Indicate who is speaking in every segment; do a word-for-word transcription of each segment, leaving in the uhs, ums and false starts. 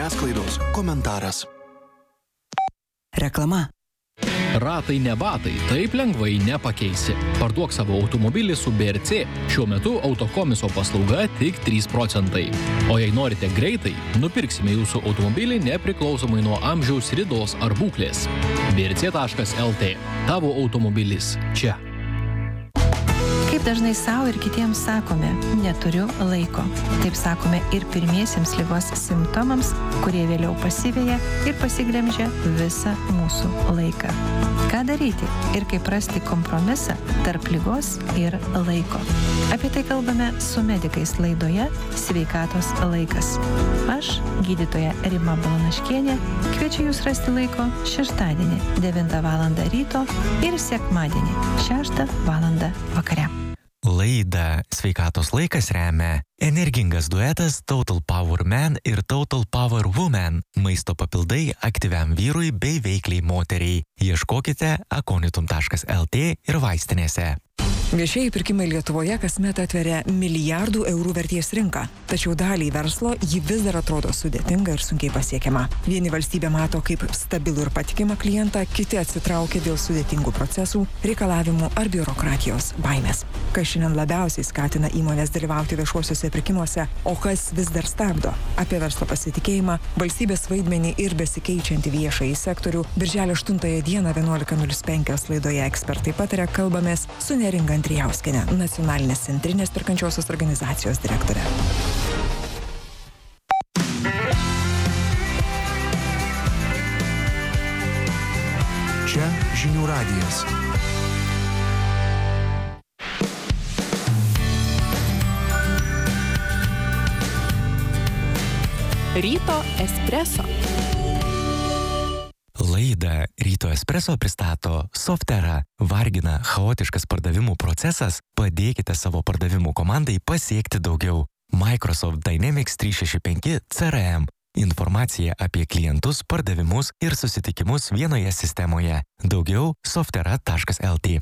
Speaker 1: žiniasklaidos komentaras.
Speaker 2: Reklama.
Speaker 3: Ratai ne batai, taip lengvai nepakeisi. Parduok savo automobilį su B R C. Šiuo metu autokomiso paslauga tik trys procentai. O jei norite greitai, nupirksime jūsų automobilį nepriklausomai nuo amžiaus, ridos ar būklės. B R C taškas L T. Tavo automobilis čia.
Speaker 4: Kaip dažnai savo ir kitiems sakome, neturiu laiko. Taip sakome ir pirmiesiems ligos simptomams, kurie vėliau pasiveja ir pasiglemžia visą mūsų laiką. Ką daryti ir kaip rasti kompromisą tarp ligos ir laiko? Apie tai kalbame su medikais laidoje Sveikatos laikas. Aš, gydytoja Rima Balanaškienė, kviečiu jūs rasti laiko šeštadienį devintą valandą ryto ir sekmadienį šeštą valandą vakare.
Speaker 5: Laidą Sveikatos laikas remia energingas duetas Total Power Man ir Total Power Woman. Maisto papildai aktyviam vyrui bei veikliai moteriai. Ieškokite akonitum taškas L T ir vaistinėse.
Speaker 2: Viešieji pirkimai Lietuvoje kasmet atveria milijardų eurų vertės rinką, tačiau daliai verslo ji vis dar atrodo sudėtinga ir sunkiai pasiekiama. Vieni valstybė mato kaip stabilų ir patikimą klientą, kiti atsitraukia dėl sudėtingų procesų, reikalavimų ar biurokratijos baimės. Kas šiandien labiausiai skatina įmonės dalyvauti viešuosiuose pirkimuose, o kas vis dar stabdo? Apie verslo pasitikėjimą, valstybės vaidmenį ir besikeičiantį viešąjį sektorių birželio aštuntąją dieną vienuolika nulis penkios laidoje Ekspertai pataria kalbamės su Neringa Andrijauskienė, Nacionalinės centrinės perkančiosios organizacijos direktorė.
Speaker 1: Čia žinių radijas.
Speaker 6: Ryto espreso.
Speaker 5: Laidą Ryto espreso pristato Softera. Vargina chaotiškas pardavimų procesas? Padėkite savo pardavimų komandai pasiekti daugiau. Microsoft Dynamics trys šeši penki C R M. Informacija apie klientus, pardavimus ir susitikimus vienoje sistemoje. Daugiau softera taškas L T.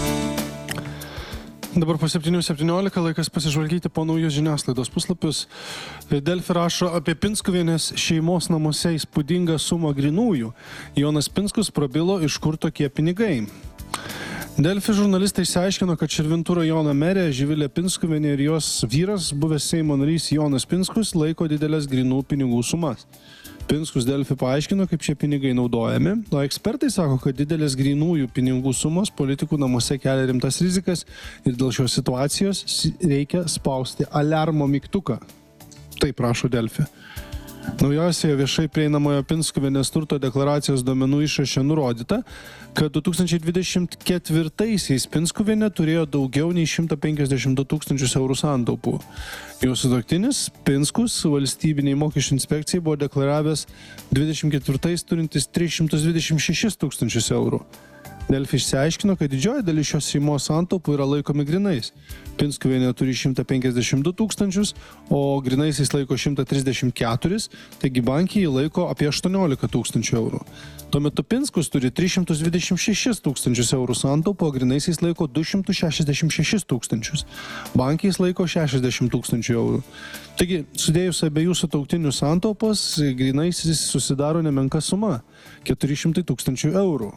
Speaker 7: Dabar po septynių septyniolika laikas pasižvalgyti po naujus žiniasklaidos puslapius. Delfi rašo apie Pinskuvienės šeimos namuose įspūdingą sumą grynųjų. Jonas Pinskus prabilo, iš kur tokie pinigai. Delfi žurnalistai išsiaiškino, kad Širvintų rajono merė Živilė Pinskuvienė ir jos vyras, buvęs Seimo narys Jonas Pinskus, laiko didelės grynų pinigų sumas. Pinskus Delfi paaiškino, kaip šie pinigai naudojami, o ekspertai sako, kad didelės grynųjų pinigų sumos politikų namuose kelia rimtas rizikas ir dėl šios situacijos reikia spausti aliarmo mygtuką. Taip rašo Delfi. Naujausioje viešai prieinamojo Pinskuvienės turto deklaracijos duomenų išraše nurodyta, kad du tūkstančiai dvidešimt ketvirtaisiais Pinskuvienė turėjo daugiau nei šimtą penkiasdešimt du tūkstančius eurų santaupų. Jos sutuoktinis Pinskus valstybiniai mokesčių inspekcijai buvo deklaravęs dvidešimt ketvirtais turintis tris šimtus dvidešimt šešis tūkstančius eurų. Delfi išsiaiškino, kad didžioji dalis šios šeimos santaupų yra laikomi grinais. Pinskuvienė turi šimtą penkiasdešimt du tūkstančius, o grinaisiais laiko šimtą trisdešimt keturis, taigi bankiai laiko apie aštuoniolika tūkstančių eurų. Tuo metu Pinskus turi tris šimtus dvidešimt šešis tūkstančius eurų santaupų, o grinaisiais laiko du šimtus šešiasdešimt šešis tūkstančius. Bankiais laiko šešiasdešimt tūkstančių eurų. Taigi, sudėjus abiejų sutuoktinių santaupas, grinaisiais susidaro nemenka suma – keturi šimtai tūkstančių eurų.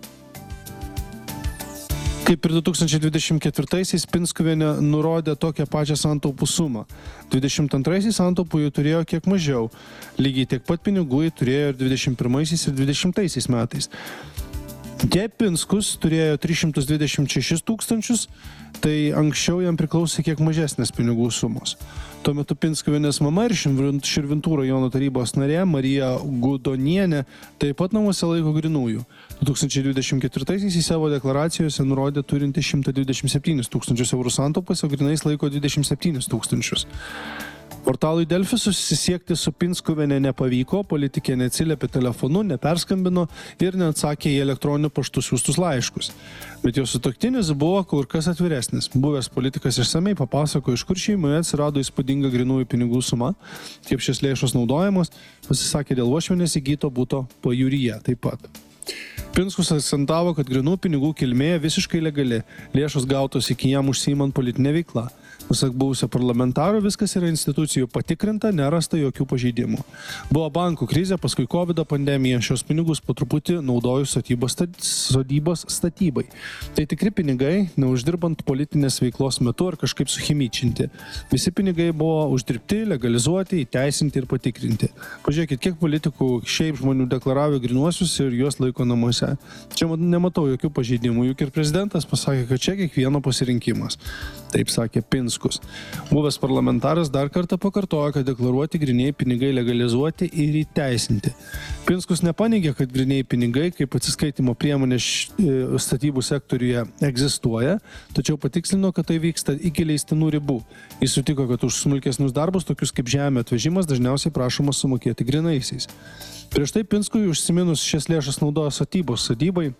Speaker 7: Kaip ir du tūkstančiai dvidešimt ketvirtaisiais Pinskuvienė nurodė tokią pačią santaupų sumą. dvidešimt antraisiais santaupų jų turėjo kiek mažiau. Lygiai tiek pat pinigų jį turėjo ir dvidešimt pirmaisiais ir dvidešimtaisiais metais. Jei Pinskus turėjo tris šimtus dvidešimt šešis tūkstančius, tai anksčiau jam priklausė kiek mažesnės pinigų sumos. Tuo metu Pinskuvienės mama ir Širvintų rajono tarybos narė Marija Gudonienė taip pat namuose laiko grynųjų. du tūkstančiai dvidešimt ketvirtaisiais į savo deklaracijose nurodė turinti šimtą dvidešimt septynis tūkstančius eurų santaupas, o grynais laiko dvidešimt septynis tūkstančius. Portalui Delfi susisiekti su Pinskuviene nepavyko, politikė neatsiliepė telefonu, neperskambino ir neatsakė į elektroniniu paštu siųstus laiškus. Bet jos sutuoktinis buvo kur kas atviresnis. Buvęs politikas išsamei papasakojo, iš kur šeimoje atsirado įspūdinga grynųjų pinigų suma, kaip šios lėšos naudojamos, pasisakė dėl uošvienės įgyto buto pajūryje taip pat. Pinskus akcentavo, kad grynų pinigų kilmė visiškai legali, lėšos gautos iki jam užsiimant politinę veiklą. Pasak buvusio parlamentaro, viskas yra institucijų patikrinta, nerasta jokių pažeidimų. Buvo bankų krizė, paskui COVID pandemija, šios pinigus po truputį naudoju sodybos, sodybos statybai. Tai tikri pinigai, neuždirbant politinės veiklos metu ar kažkaip suchimyčinti. Visi pinigai buvo uždirbti, legalizuoti, įteisinti ir patikrinti. Pažiūrėkit, kiek politikų šiaip žmonių deklaravė grinuosius ir juos laiko namuose. Čia nematau jokių pažeidimų, juk ir prezidentas pasakė, kad čia kiekvieno pasirinkimas. Taip sakė Pinskus. Buvęs parlamentaras dar kartą pakartojo, kad deklaruoti grynieji pinigai legalizuoti ir įteisinti. Pinskus nepaneigė, kad grynieji pinigai kaip atsiskaitimo priemonė statybų sektoriuje egzistuoja, tačiau patikslino, kad tai vyksta iki leistinų ribų. Jis sutiko, kad už smulkesnius darbus, tokius kaip žemė atvežimas, dažniausiai prašoma sumokėti grynaisiais. Prieš tai Pinskui užsiminus šias lėšas naudojo statybos sodybai.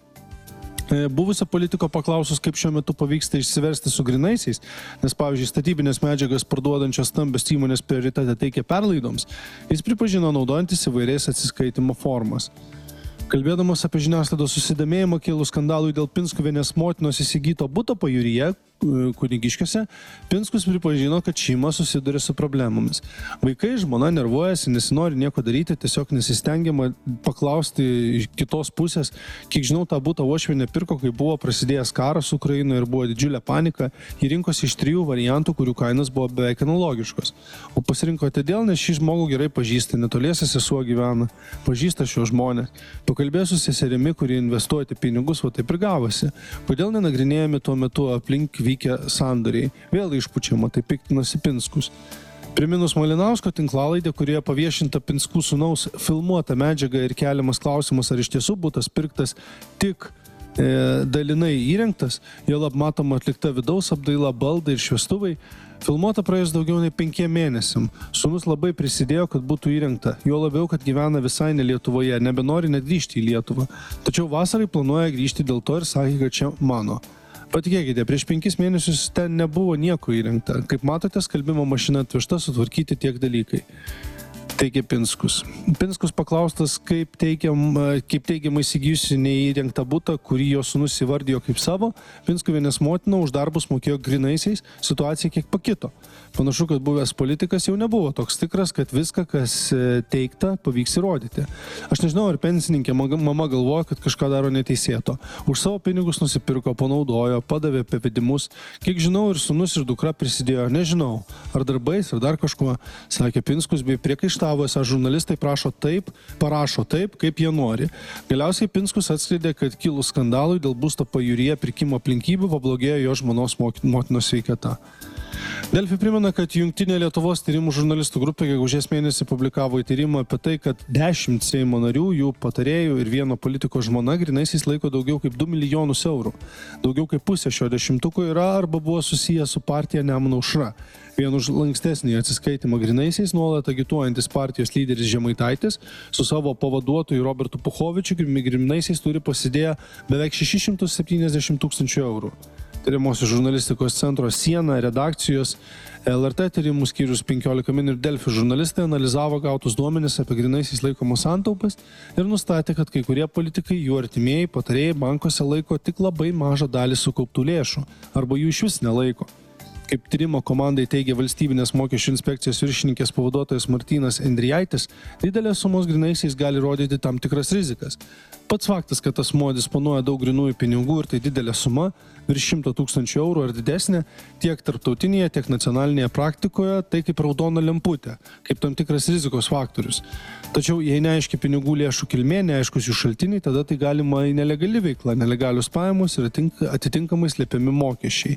Speaker 7: Buvusio politiko paklausus, kaip šiuo metu pavyksta išsiversti su grynaisiais, nes, pavyzdžiui, statybinės medžiagas parduodančios stambios įmonės prioritetą teikia perlaidoms, jis pripažino naudojantis įvairiais atsiskaitimo formas. Kalbėdamas apie žiniasklaidos susidomėjimą kilus skandalui dėl Pinskuvienės motinos įsigyto buto pajūryje, Kunigiškėse, Pinskus pripažino, kad šeima susiduria su problemomis. Vaikai, žmona nervuojasi, nesinori nieko daryti, tiesiog nesistengiama paklausti kitos pusės. Kiek žinau, tą butą uošvienė pirko, kai buvo prasidėjęs karas Ukrainoje ir buvo didžiulė panika. Ji rinkosi iš trijų variantų, kurių kainos buvo beveik analogiškos. O pasirinko todėl, nes šį žmogų gerai pažįsta, netoliese sesuo gyvena, pažįsta šios žmonės. Pakalbėjo su seserimi, kurie investuoti pinigus, o taip ir gavosi. Kodėl nenagrinėjami tuo metu aplink vykę sandoriai? Vėl išpučiama, tai piktinosi Pinskus. Priminus Malinausko tinklalaidė, kurioje paviešinta Pinskų sūnaus filmuota medžiaga ir keliamas klausimas, ar iš tiesų butas pirktas tik e, dalinai įrengtas, jau matoma atlikta vidaus apdaila, baldai ir šviestuvai. Filmuota praėjus daugiau nei penkiem mėnesiam. Sūnus labai prisidėjo, kad būtų įrengta. Jo labiau, kad gyvena visai ne Lietuvoje, nebenori net grįžti į Lietuvą. Tačiau vasarai planuoja grįžti dėl to ir sakė, kad čia mano. Patikėkite, prieš penkis mėnesius ten nebuvo nieko įrengta. Kaip matote, skalbimo mašina atvežta, sutvarkyti tiek dalykai. Teigė Pinskus. Pinskus paklaustas, kaip, teigiam, kaip teigiamai įsigijusi neįrengtą butą, kurį jo sūnus įvardijo kaip savo, Pinskuvienės motina už darbus mokėjo grynaisiais, situacija kiek pakito. Panašu, kad buvęs politikas jau nebuvo toks tikras, kad viską, kas teikta, pavyks įrodyti. Aš nežinau, ar pensininkė mama galvoja, kad kažką daro neteisėto. Už savo pinigus nusipirko, panaudojo, padavė pavedimus. Kiek žinau, ir sūnus ir dukra prisidėjo, nežinau, ar darbais, ar dar kažkuo, sakė Pinskus, bei priekaištavo, esą žurnalistai prašo taip, parašo taip, kaip jie nori. Galiausiai Pinskus atskleidė, kad kilus skandalui dėl būsto pajūryje pirkimo aplinkybių pablogėjo jo žmonos motinos sveikata. Delfi primena, kad Jungtinė Lietuvos tyrimų žurnalistų grupė gegužės mėnesį publikavo įtyrimą apie tai, kad dešimt Seimo narių, jų patarėjų ir vieno politiko žmona grynaisiais laiko daugiau kaip du milijonus eurų. Daugiau kaip pusė šio dešimtuko yra arba buvo susiję su partija Nemuno aušra. Vien už lankstesnį atsiskaitimą grynaisiais nuolat agituojantis partijos lyderis Žemaitaitis su savo pavaduotoju Robertu Puchovičiu grynaisiais turi pasidėję beveik šešis šimtus septyniasdešimt tūkstančių eurų. Tyrimosios žurnalistikos centro Siena redakcijos L R T tyrimų skyrius penkiolika min ir Delfi žurnalistai analizavo gautus duomenis apie grynaisiais laikomas santaupas ir nustatė, kad kai kurie politikai, jų artimieji, patarėjai bankuose laiko tik labai mažą dalį sukauptų lėšų arba jų išvis nelaiko. Kaip tyrimo komandai teigia Valstybinės mokesčių inspekcijos viršininkės pavaduotojas Martynas Endrijaitis, didelės sumos grynaisiais gali rodyti tam tikras rizikas. Pats faktas, kad asmuo disponuoja daug grynųjų pinigų ir tai didelė suma, virš šimto tūkstančių eurų ar didesnė, tiek tarptautinėje, tiek nacionalinėje praktikoje, tai kaip raudona lemputė, kaip tam tikras rizikos faktorius. Tačiau jei neaiški pinigų lėšų kilmė, neaiškus jų šaltiniai, tada tai galima į nelegali veikla, nelegalius pajamos ir atitinkamai slėpiami mokesčiai.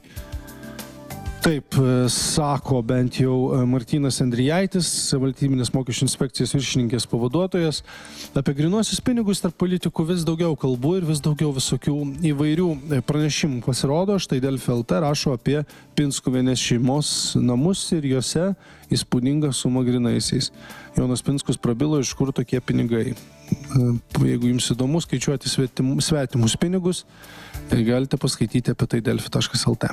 Speaker 7: Taip, sako bent jau Martynas Endrijaitis, Valstybinės mokesčių inspekcijos viršininkės pavaduotojas. Apie grynuosius pinigus tarp politikų vis daugiau kalbų ir vis daugiau visokių įvairių pranešimų pasirodo. Štai Delfi L T rašo apie Pinskuvienės šeimos namus ir juose įspūdingą sumą grynaisiais. Jonas Pinskus prabilo, iš kur tokie pinigai. Jeigu jums įdomu skaičiuoti svetimus pinigus, galite paskaityti apie tai delfi taškas el te.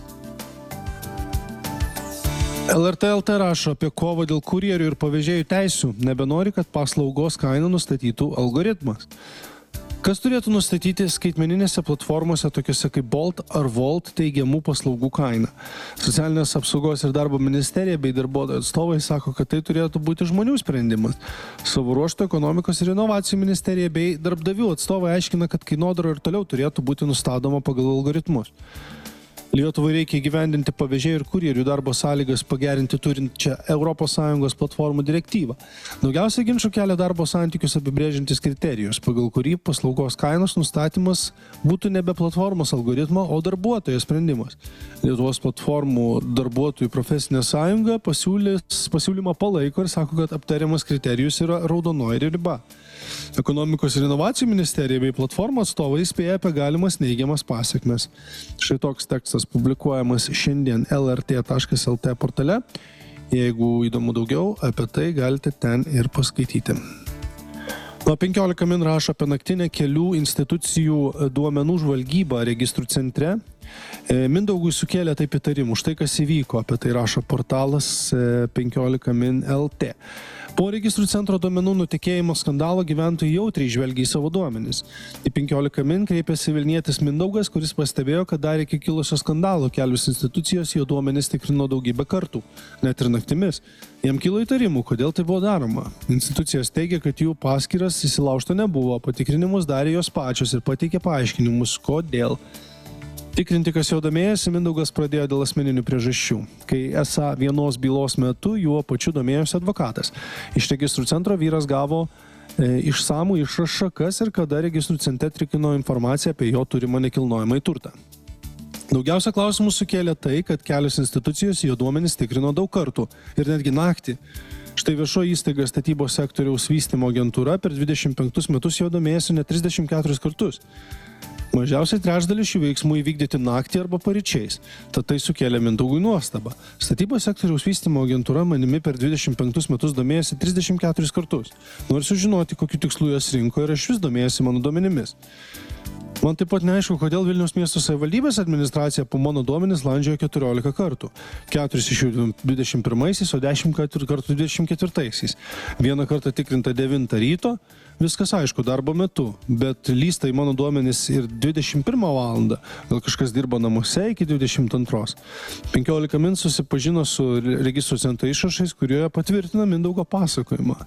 Speaker 7: L R T L T rašo apie kovą dėl kurjerių ir pavežėjų teisių. Nebenori, kad paslaugos kainą nustatytų algoritmas. Kas turėtų nustatyti skaitmeninėse platformose tokiuose kaip Bolt ar Volt teigiamų paslaugų kainą? Socialinės apsaugos ir darbo ministerija bei darbuotojų atstovai sako, kad tai turėtų būti žmonių sprendimas. Savo ruožtu ekonomikos ir inovacijų ministerija bei darbdavių atstovai aiškina, kad kainodara ir toliau turėtų būti nustatoma pagal algoritmus. Lietuvai reikia įgyvendinti pavėžėjų ir kurjerių darbo sąlygas pagerinti turinčią Europos Sąjungos platformų direktyvą. Daugiausiai ginčų kelia darbo santykius apibrėžiantis kriterijus, pagal kurį paslaugos kainos nustatymas būtų nebe platformos algoritmo, o darbuotojo sprendimas. Lietuvos platformų darbuotojų profesinė sąjunga pasiūlys, pasiūlymą palaiko ir sako, kad aptariamas kriterijus yra raudonoji riba. Ekonomikos ir inovacijų ministerija bei platformų atstovai įspėja apie galimas neigiamas pasiekmes. Štai toks tekstas publikuojamas šiandien L R T taškas L T portale. Jeigu įdomu daugiau, apie tai galite ten ir paskaityti. Nuo penkiolika min rašo apie naktinę kelių institucijų duomenų žvalgybą registrų centre. Mindaugui sukėlė taip įtarimų. Štai kas įvyko, apie tai rašo portalas penkiolika min L T. Po registrų centro duomenų nutekėjimo skandalo gyventojai jautriai žvelgia į savo duomenis. Į penkiolika min kreipėsi Vilnietis Mindaugas, kuris pastebėjo, kad dar iki kilusio skandalo kelios institucijos jo duomenis tikrino daugybę kartų, net ir naktimis. Jam kilo įtarimų, kodėl tai buvo daroma. Institucijos teigia, kad jų paskyras įsilaužta nebuvo, patikrinimus darė jos pačios ir pateikė paaiškinimus, kodėl. Tikrinti, kas jo domėjosi, Mindaugas pradėjo dėl asmeninių priežasčių, kai esą vienos bylos metu juo pačiu domėjosi advokatas. Iš registrų centro vyras gavo e, išsamų išrašą, kas ir kada registrų centre tikrino informaciją apie jo turimą nekilnojamąjį turtą. Daugiausia klausimų sukėlė tai, kad kelios institucijos jo duomenis tikrino daug kartų ir netgi naktį. Štai viešoji įstaiga statybos sektoriaus vystymo agentūra per dvidešimt penktus metus jo domėjosi net trisdešimt keturis kartus. Mažiausiai trečdalis šių veiksmų įvykdyti naktį arba paryčiais, tad tai sukėlė Mindaugui nuostabą. Statybos sektoriaus vystymo agentūra manimi per dvidešimt penktus metus domėjosi trisdešimt keturis kartus. Noriu sužinoti, kokiu tikslu jos rinko ir aš vis domėjosi mano duomenimis. Man taip pat neaišku, kodėl Vilniaus miesto savivaldybės administracija po mano duomenis landžiojo keturiolika kartų. Keturis iš jų dvidešimt pirmaisiais, o dešimt kartų dvidešimt ketvirtaisiais. Vieną kartą tikrinta devintą ryto, viskas aišku, darbo metu, bet lysta į mano duomenis ir dvidešimt pirmą valandą. Gal kažkas dirba namuose iki dvidešimt antros. penkiolika min susipažino su registrų centro išrašais, kurioje patvirtina Mindaugo pasakojimą.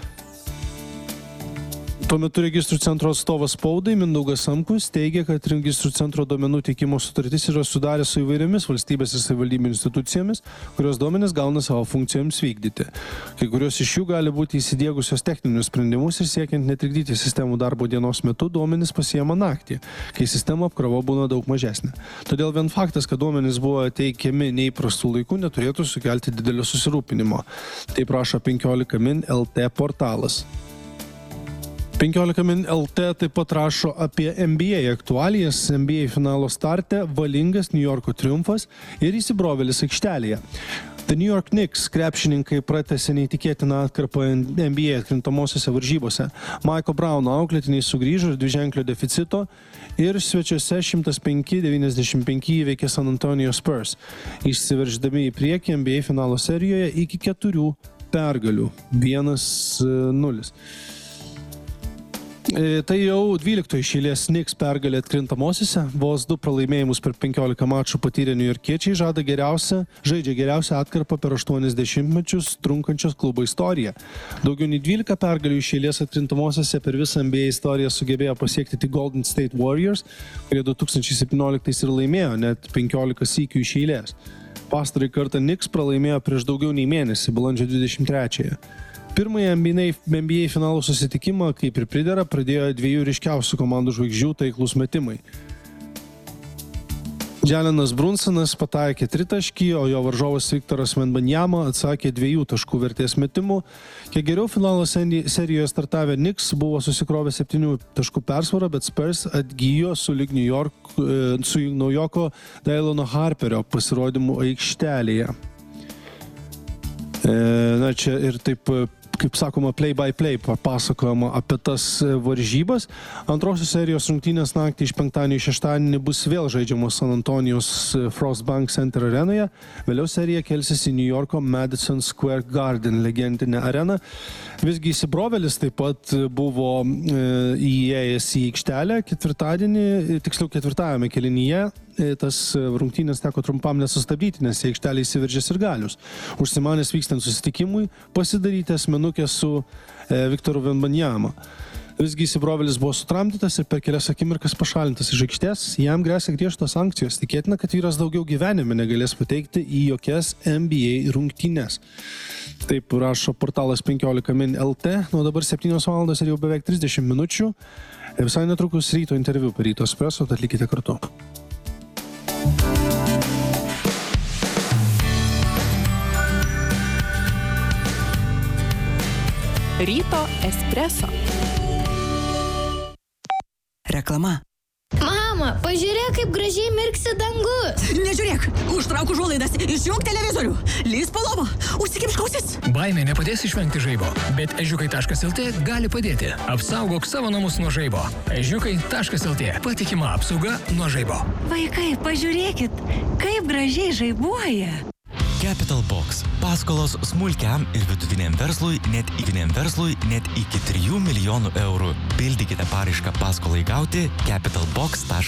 Speaker 7: Tuo metu registrų centro atstovas spaudai Mindaugas Samkus teigia, kad registrų centro duomenų teikimo sutartis yra sudarę su įvairiomis valstybės ir savivaldybių institucijomis, kurios duomenis gauna savo funkcijoms vykdyti. Kai kurios iš jų gali būti įsidiegusios techninius sprendimus ir siekiant netrikdyti sistemų darbo dienos metu, duomenis pasiema naktį, kai sistema apkrova būna daug mažesnė. Todėl vien faktas, kad duomenis buvo teikiami neįprastų laikų, neturėtų sukelti didelio susirūpinimo. Tai prašo penkiolika min L T portalas. penkiolika min L T taip pat rašo apie N B A aktualijas. N B A finalo starte valingas New Yorko triumfas ir įsibrovėlis aikštelėje. The New York Knicks krepšininkai pratęsė neįtikėtiną atkarpą N B A atkrintamosiose varžybose. Michael Brown auklėtiniai sugrįžo ir dviženklio deficito ir svečiuose šimtas penki devyniasdešimt penki įveikė San Antonio Spurs, išsiverždami į priekį N B A finalo serijoje iki keturių pergalių. vienas nulis. Tai jau dvyliktoji iš eilės Knicks pergalė atkrintamosiose, vos du pralaimėjimus per penkiolika mačų patyrę niujorkiečiai žada geriausią, žaidžia geriausią atkarpą per aštuonis dešimtmečius trunkančios klubo istoriją. Daugiau nei dvylika pergalių iš eilės atkrintamosiose per visą N B A istoriją sugebėjo pasiekti tik Golden State Warriors, kurie du tūkstančiai septynioliktais ir laimėjo net penkiolika sykių iš eilės. Pastarąjį kartą Knicks pralaimėjo prieš daugiau nei mėnesį, balandžio dvidešimt trečiąją. Pirmąjį N B A finalo susitikimą, kaip ir pridera, pradėjo dviejų ryškiausių komandų žvaigždžių taiklūs metimai. Jalenas Brunsonas pataikė tritaškį, o jo varžovas Viktoras Wembanyama atsakė dviejų taškų vertės metimų. Kiek geriau finalo serijoje startavę Knicks buvo susikrovę septynių taškų persvarą, bet Spurs atgijo su lyg New York, su naujoko Dylono Harperio pasirodymu aikštelėje. Na čia ir taip kaip sakoma, play by play papasakojama apie tas varžybas. Antrosios serijos rungtynės naktį iš penktadienio į šeštadienį bus vėl žaidžiamos San Antonijos Frost Bank Center arenoje. Vėliau serija kelsis į New Yorko Madison Square Garden legendinę areną. Visgi įsibrovelis taip pat buvo e, įėjęs į aikštelę ketvirtadienį, tiksliau ketvirtajame kėlinyje. Tas rungtynės teko trumpam nesustabdyti, nes į aikštelę įsiveržė sirgalius. Užsimanęs vykstant susitikimui pasidaryti asmenukę su e, Viktoru Wembanyama. Visgi įsibrovelis buvo sutramdytas ir per kelias akimirkas pašalintas iš aikštės. Jam gresia griežtos sankcijos. Tikėtina, kad vyras daugiau gyvenime negalės pateikti į jokias N B A rungtynes. Taip rašo portalas penkiolika min L T. Nuo dabar septynios valandos ir jau beveik trisdešimt minučių. Visai netrukus ryto interviu per Ryto Espresso, tad likite kartu.
Speaker 6: Ryto Espresso.
Speaker 8: Reklama.
Speaker 9: Mama, pažiūrėk, kaip gražiai mirksi dangus.
Speaker 8: Nežiūrėk, užtrauk užuolaidas, išjunk televizorių, lįs po lova, užsikimšk ausis.
Speaker 10: Baimė nepadės išvengti žaibo, bet ežiukai taškas L T gali padėti. Apsaugok savo namus nuo žaibo. ežiukai taškas L T. Patikima apsauga nuo žaibo.
Speaker 8: Vaikai, pažiūrėkit, kaip gražiai žaibuoja.
Speaker 5: Capital Box. Paskolos smulkiam ir vidutiniam verslui, net įtiniam verslui, net iki trijų milijonų eurų. Pildykite paraišką paskolai gauti capital box taškas